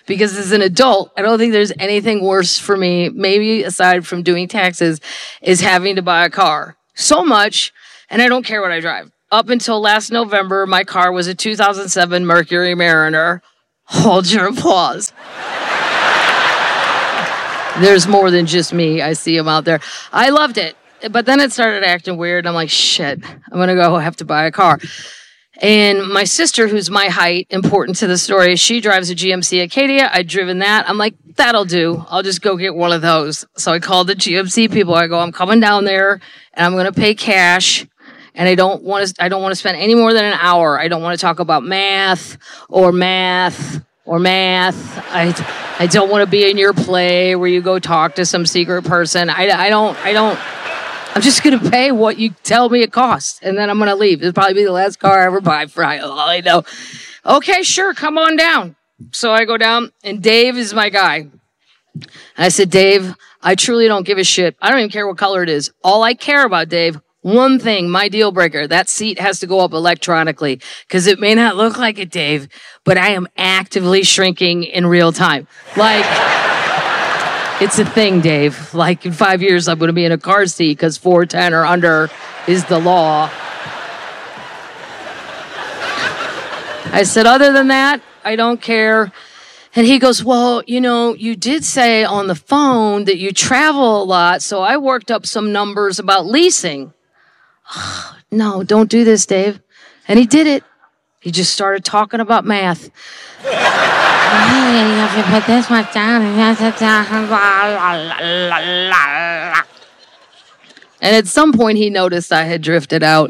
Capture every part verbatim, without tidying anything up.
because as an adult, I don't think there's anything worse for me, maybe aside from doing taxes, is having to buy a car. So much, and I don't care what I drive. Up until last November, my car was a two thousand seven Mercury Mariner. Hold your applause. There's more than just me. I see them out there. I loved it. But then it started acting weird. I'm like, shit, I'm going to go have to buy a car. And my sister, who's my height, important to the story, she drives a G M C Acadia. I'd driven that. I'm like, that'll do. I'll just go get one of those. So I called the G M C people. I go, I'm coming down there and I'm going to pay cash. And I don't want to, I don't want to spend any more than an hour. I don't want to talk about math or math or math. I, I don't want to be in your play where you go talk to some secret person. I, I don't, I don't, I'm just going to pay what you tell me it costs. And then I'm going to leave. It'll probably be the last car I ever buy for all I know. Okay, sure. Come on down. So I go down and Dave is my guy. And I said, Dave, I truly don't give a shit. I don't even care what color it is. All I care about, Dave, one thing, my deal breaker, that seat has to go up electronically because it may not look like it, Dave, but I am actively shrinking in real time. Like, it's a thing, Dave. Like, in five years, I'm going to be in a car seat because four ten or under is the law. I said, other than that, I don't care. And he goes, well, you know, you did say on the phone that you travel a lot, so I worked up some numbers about leasing. No, don't do this, Dave. And he did it. He just started talking about math. Hey, you have to put this much down. And at some point, he noticed I had drifted out.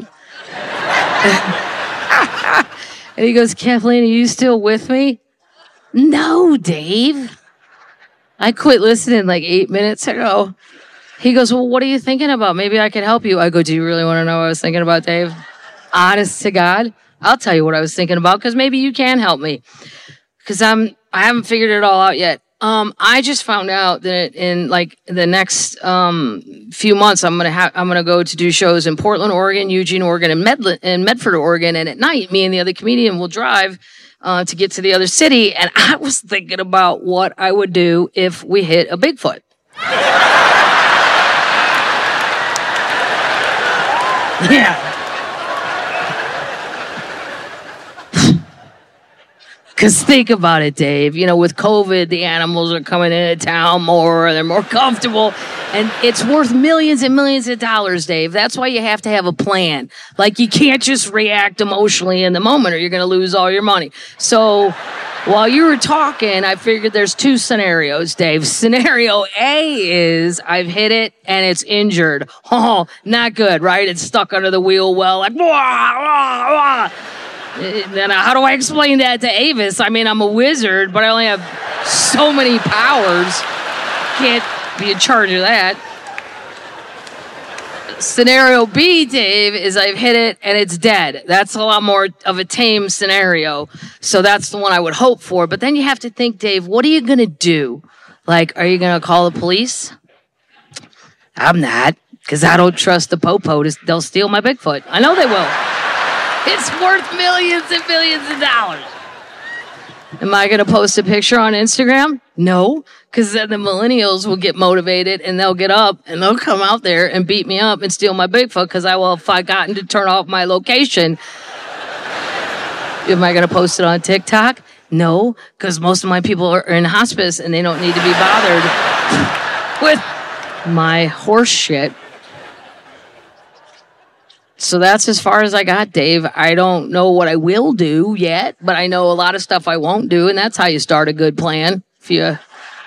And he goes, Kathleen, are you still with me? No, Dave. I quit listening like eight minutes ago. He goes, well, what are you thinking about? Maybe I can help you. I go, do you really want to know what I was thinking about, Dave? Honest to God, I'll tell you what I was thinking about because maybe you can help me. Because I'm, I haven't figured it all out yet. Um, I just found out that in like the next um, few months, I'm gonna have, I'm gonna go to do shows in Portland, Oregon, Eugene, Oregon, and Medl- and Medford, Oregon. And at night, me and the other comedian will drive uh, to get to the other city. And I was thinking about what I would do if we hit a Bigfoot. Yeah. Because think about it, Dave. You know, with COVID, the animals are coming into town more. They're more comfortable. And it's worth millions and millions of dollars, Dave. That's why you have to have a plan. Like, you can't just react emotionally in the moment or you're going to lose all your money. So while you were talking, I figured there's two scenarios, Dave. Scenario A is I've hit it and it's injured. Oh, not good, right? It's stuck under the wheel well, like, wah, wah, wah. Then how do I explain that to Avis? I mean, I'm a wizard, but I only have so many powers. Can't be in charge of that. Scenario B, Dave, is I've hit it and it's dead. That's a lot more of a tame scenario. So that's the one I would hope for. But then you have to think, Dave, what are you going to do? Like, are you going to call the police? I'm not, because I don't trust the popo. To, they'll steal my Bigfoot. I know they will. It's worth millions and billions of dollars. Am I going to post a picture on Instagram? No, because then the millennials will get motivated and they'll get up and they'll come out there and beat me up and steal my Bigfoot because I will have forgotten to turn off my location. Am I going to post it on TikTok? No, because most of my people are in hospice and they don't need to be bothered with my horse shit. So that's as far as I got, Dave. I don't know what I will do yet, but I know a lot of stuff I won't do, and that's how you start a good plan. If you...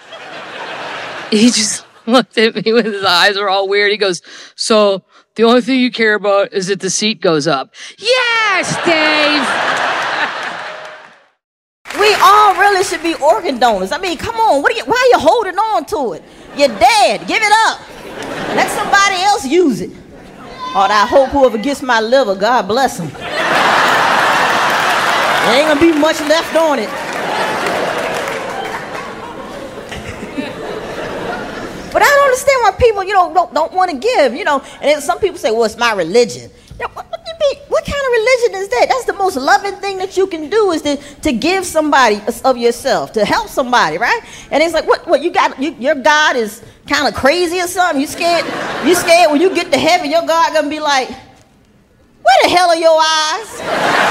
He just looked at me with his eyes are all weird. He goes, so the only thing you care about is that the seat goes up. Yes, Dave! We all really should be organ donors. I mean, come on. What are you, why are you holding on to it? You're dead. Give it up. Let somebody else use it. Or I hope whoever gets my liver, God bless them. There ain't gonna be much left on it. But I don't understand why people, you know, don't, don't want to give, you know. And then some people say, well, it's my religion. You know, what, what, what kind of religion bullshit is that? That's the most loving thing that you can do is to, to give somebody of yourself, to help somebody, right? And it's like, what, what you got, you, your God is kind of crazy or something? You scared, you scared when you get to heaven, your God gonna be like, where the hell are your eyes?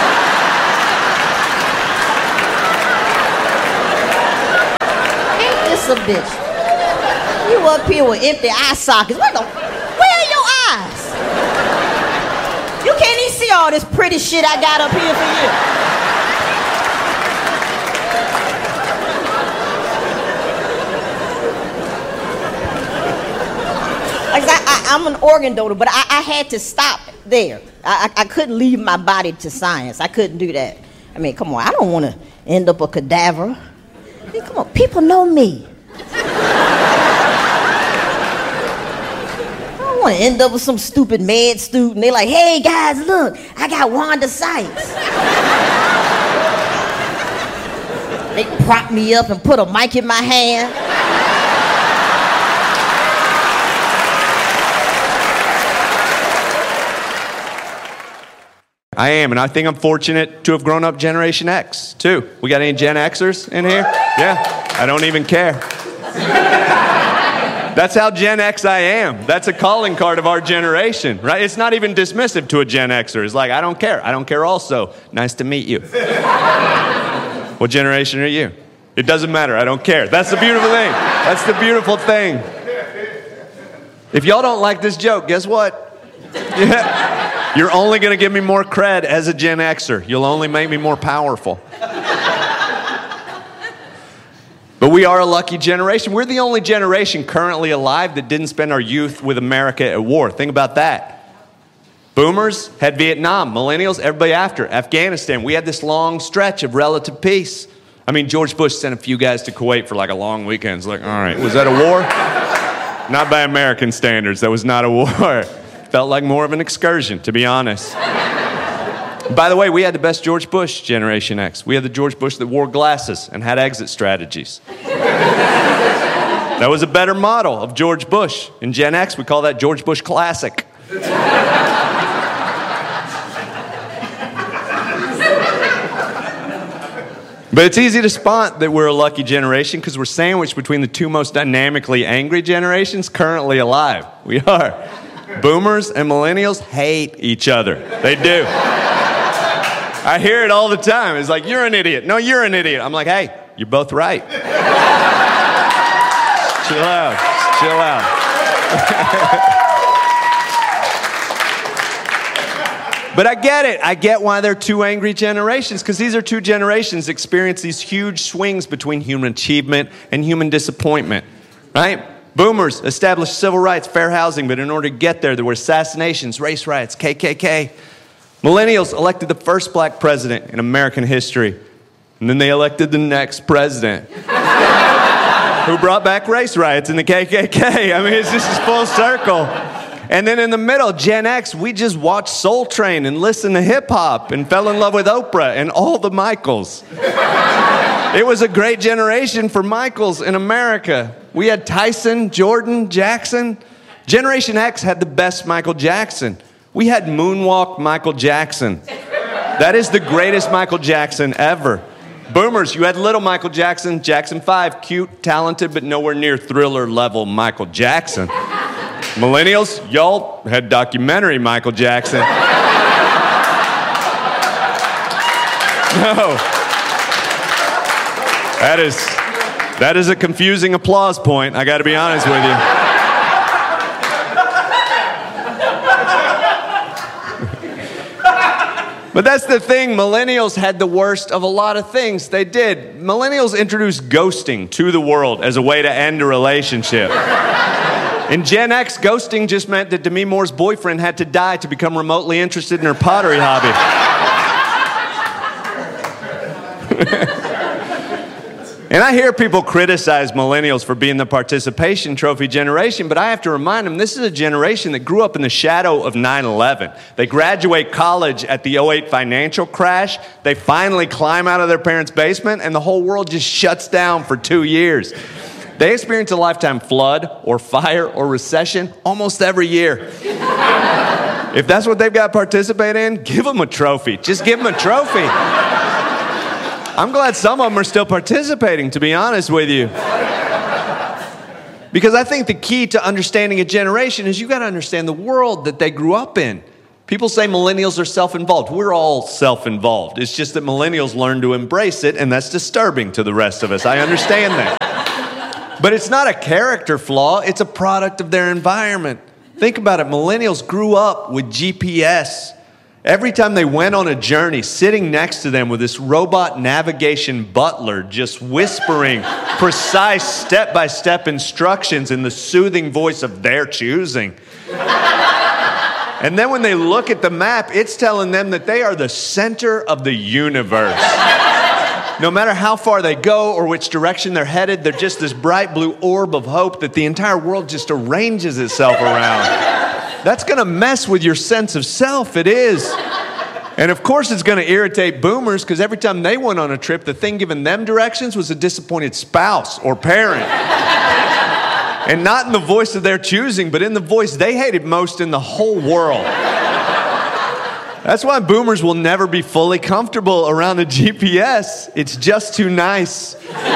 Ain't this a bitch? You up here with empty eye sockets. Where the, where are your eyes? You can't even see all this pretty shit I got up here for you. Like I, I, I'm an organ donor, but I, I had to stop there. I, I, I couldn't leave my body to science. I couldn't do that. I mean, come on, I don't want to end up a cadaver. I mean, come on, people know me. I don't want to end up with some stupid med student. They're like, hey guys, look, I got Wanda Sykes. They prop me up and put a mic in my hand. I am, and I think I'm fortunate to have grown up Generation X, too. We got any Gen Xers in here? Yeah, I don't even care. That's how Gen X I am. That's a calling card of our generation, right? It's not even dismissive to a Gen Xer. It's like, I don't care. I don't care also. Nice to meet you. What generation are you? It doesn't matter. I don't care. That's the beautiful thing. That's the beautiful thing. If y'all don't like this joke, guess what? Yeah. You're only going to give me more cred as a Gen Xer. You'll only make me more powerful. But we are a lucky generation. We're the only generation currently alive that didn't spend our youth with America at war. Think about that. Boomers had Vietnam. Millennials, everybody after. Afghanistan. We had this long stretch of relative peace. I mean, George Bush sent a few guys to Kuwait for like a long weekend. It's like, all right, was that a war? Not by American standards. That was not a war. Felt like more of an excursion, to be honest. By the way, we had the best George Bush, Generation X. We had the George Bush that wore glasses and had exit strategies. That was a better model of George Bush. In Gen X, we call that George Bush Classic. But it's easy to spot that we're a lucky generation because we're sandwiched between the two most dynamically angry generations currently alive. We are. Boomers and millennials hate each other. They do. I hear it all the time. It's like, you're an idiot. No, you're an idiot. I'm like, hey, you're both right. Chill out. Chill out. But I get it. I get why they're two angry generations, because these are two generations that experience these huge swings between human achievement and human disappointment, right? Boomers established civil rights, fair housing, but in order to get there, there were assassinations, race riots, K K K. Millennials elected the first black president in American history, and then they elected the next president who brought back race riots and the K K K. I mean, it's just a full circle. And then in the middle, Gen X, we just watched Soul Train and listened to hip-hop and fell in love with Oprah and all the Michaels. It was a great generation for Michaels in America. We had Tyson, Jordan, Jackson. Generation X had the best Michael Jackson. We had Moonwalk Michael Jackson. That is the greatest Michael Jackson ever. Boomers, you had little Michael Jackson, Jackson five, cute, talented, but nowhere near Thriller level Michael Jackson. Millennials, y'all had documentary Michael Jackson. No. That is, that is a confusing applause point, I gotta be honest with you. But that's the thing, millennials had the worst of a lot of things. They did. Millennials introduced ghosting to the world as a way to end a relationship. In Gen X, ghosting just meant that Demi Moore's boyfriend had to die to become remotely interested in her pottery hobby. And I hear people criticize millennials for being the participation trophy generation, but I have to remind them this is a generation that grew up in the shadow of nine eleven. They graduate college at the oh eight financial crash. They finally climb out of their parents' basement, and the whole world just shuts down for two years. They experience a lifetime flood or fire or recession almost every year. If that's what they've got to participate in, give them a trophy. Just give them a trophy. I'm glad some of them are still participating, to be honest with you. Because I think the key to understanding a generation is you got to understand the world that they grew up in. People say millennials are self-involved. We're all self-involved. It's just that millennials learn to embrace it, and that's disturbing to the rest of us. I understand that. But it's not a character flaw. It's a product of their environment. Think about it. Millennials grew up with G P S. Every time they went on a journey, sitting next to them with this robot navigation butler just whispering precise step-by-step instructions in the soothing voice of their choosing. And then when they look at the map, it's telling them that they are the center of the universe. No matter how far they go or which direction they're headed, they're just this bright blue orb of hope that the entire world just arranges itself around. That's going to mess with your sense of self. It is. And of course it's going to irritate boomers because every time they went on a trip, the thing giving them directions was a disappointed spouse or parent. And not in the voice of their choosing, but in the voice they hated most in the whole world. That's why boomers will never be fully comfortable around a G P S. It's just too nice.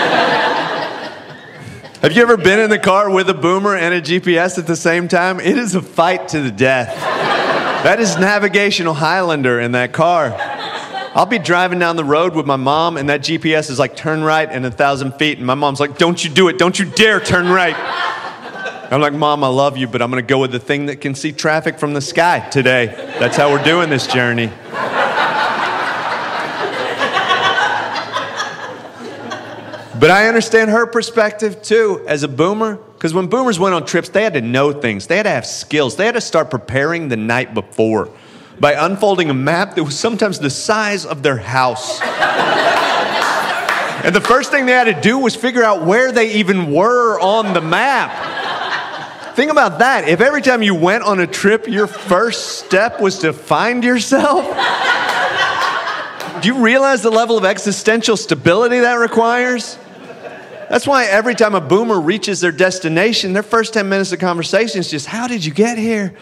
Have you ever been in the car with a boomer and a G P S at the same time? It is a fight to the death. That is navigational Highlander in that car. I'll be driving down the road with my mom, and that G P S is like, turn right and a thousand feet. And my mom's like, don't you do it. Don't you dare turn right. I'm like, Mom, I love you, but I'm going to go with the thing that can see traffic from the sky today. That's how we're doing this journey. But I understand her perspective, too, as a boomer. Because when boomers went on trips, they had to know things. They had to have skills. They had to start preparing the night before by unfolding a map that was sometimes the size of their house. And the first thing they had to do was figure out where they even were on the map. Think about that. If every time you went on a trip, your first step was to find yourself, do you realize the level of existential stability that requires? That's why every time a boomer reaches their destination, their first ten minutes of conversation is just, how did you get here?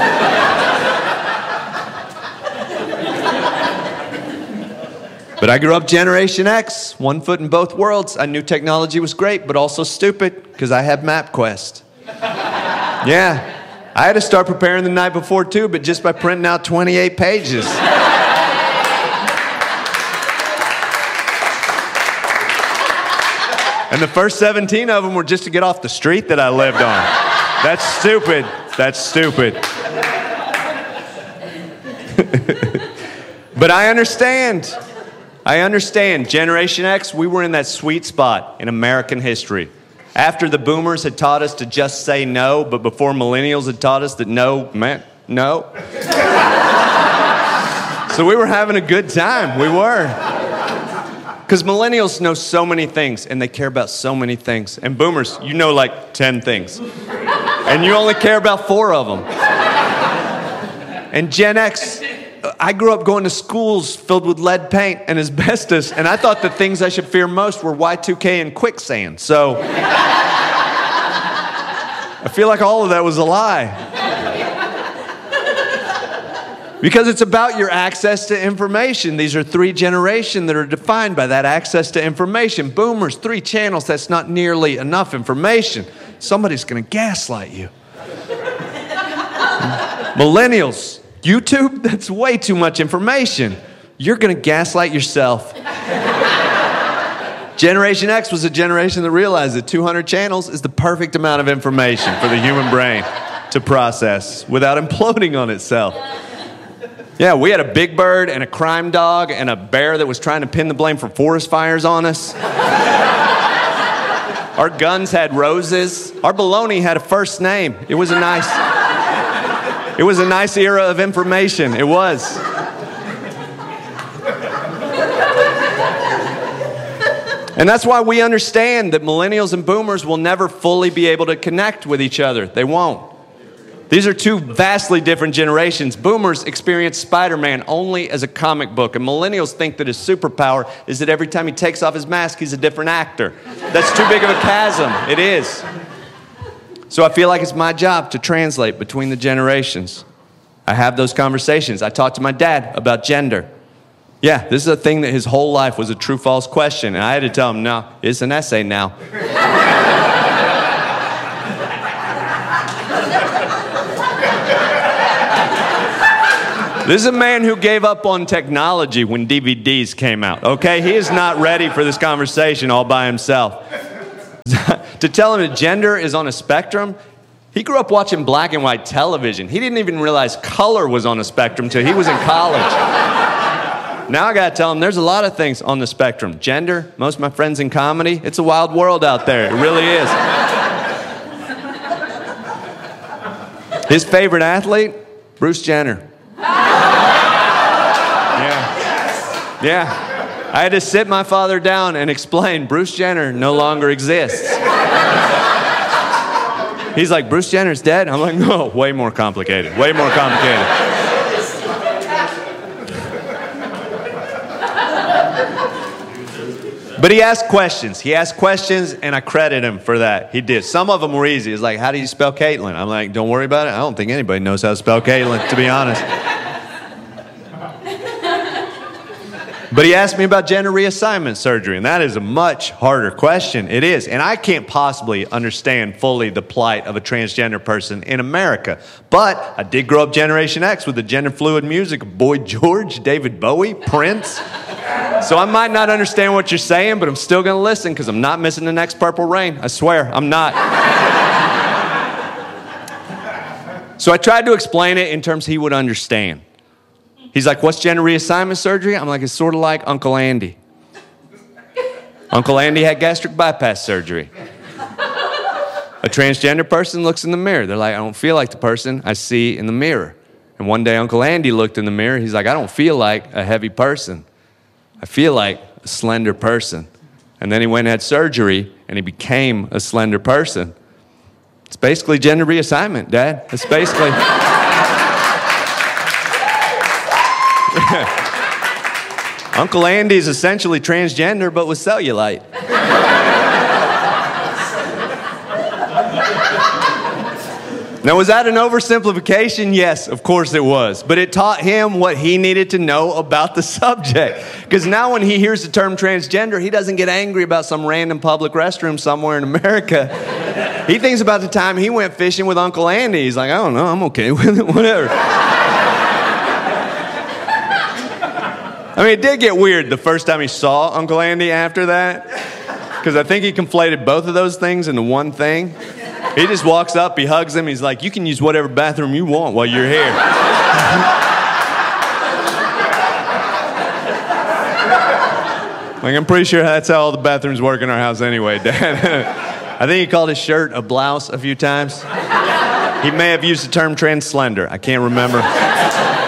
But I grew up Generation X, one foot in both worlds. I knew technology was great, but also stupid, because I had MapQuest. Yeah, I had to start preparing the night before too, but just by printing out twenty-eight pages. And the first seventeen of them were just to get off the street that I lived on. That's stupid. That's stupid. But I understand. I understand. Generation X, we were in that sweet spot in American history. After the boomers had taught us to just say no, but before millennials had taught us that no meant no. So we were having a good time. We were. Because millennials know so many things, and they care about so many things. And boomers, you know like ten things. And you only care about four of them. And Gen X, I grew up going to schools filled with lead paint and asbestos, and I thought the things I should fear most were Y two K and quicksand. So I feel like all of that was a lie. Because it's about your access to information. These are three generations that are defined by that access to information. Boomers, three channels, that's not nearly enough information. Somebody's going to gaslight you. Millennials, YouTube, that's way too much information. You're going to gaslight yourself. Generation X was a generation that realized that two hundred channels is the perfect amount of information for the human brain to process without imploding on itself. Yeah, we had a big bird and a crime dog and a bear that was trying to pin the blame for forest fires on us. Our guns had roses. Our baloney had a first name. It was a nice, it was a nice era of information. It was. And that's why we understand that millennials and boomers will never fully be able to connect with each other. They won't. These are two vastly different generations. Boomers experience Spider-Man only as a comic book, and millennials think that his superpower is that every time he takes off his mask, he's a different actor. That's too big of a chasm. It is. So I feel like it's my job to translate between the generations. I have those conversations. I talk to my dad about gender. Yeah, this is a thing that his whole life was a true-false question, and I had to tell him, no, it's an essay now. This is a man who gave up on technology when D V Ds came out, okay? He is not ready for this conversation all by himself. To tell him that gender is on a spectrum, he grew up watching black and white television. He didn't even realize color was on a spectrum until he was in college. Now I gotta tell him there's a lot of things on the spectrum. Gender, most of my friends in comedy, it's a wild world out there. It really is. His favorite athlete, Bruce Jenner. Yeah. Yeah. I had to sit my father down and explain Bruce Jenner no longer exists. He's like, Bruce Jenner's dead? I'm like, no, way more complicated. Way more complicated. But he asked questions. He asked questions, and I credit him for that. He did. Some of them were easy. It's like, how do you spell Caitlyn? I'm like, don't worry about it. I don't think anybody knows how to spell Caitlyn, to be honest. But he asked me about gender reassignment surgery, and that is a much harder question. It is. And I can't possibly understand fully the plight of a transgender person in America. But I did grow up Generation X with the gender fluid music of Boy George, David Bowie, Prince. So I might not understand what you're saying, but I'm still going to listen because I'm not missing the next Purple Rain. I swear, I'm not. So I tried to explain it in terms he would understand. He's like, what's gender reassignment surgery? I'm like, it's sort of like Uncle Andy. Uncle Andy had gastric bypass surgery. A transgender person looks in the mirror. They're like, I don't feel like the person I see in the mirror. And one day Uncle Andy looked in the mirror. He's like, I don't feel like a heavy person. I feel like a slender person. And then he went and had surgery, and he became a slender person. It's basically gender reassignment, Dad. It's basically... Uncle Andy's essentially transgender, but with cellulite. Now, was that an oversimplification? Yes, of course it was. But it taught him what he needed to know about the subject. Because now when he hears the term transgender, he doesn't get angry about some random public restroom somewhere in America. He thinks about the time he went fishing with Uncle Andy. He's like, I don't know, I'm okay with it, whatever. I mean, it did get weird the first time he saw Uncle Andy after that. Because I think he conflated both of those things into one thing. He just walks up, he hugs him, he's like, you can use whatever bathroom you want while you're here. Like, I'm pretty sure that's how all the bathrooms work in our house anyway, Dad. I think he called his shirt a blouse a few times. He may have used the term trans slender. I can't remember.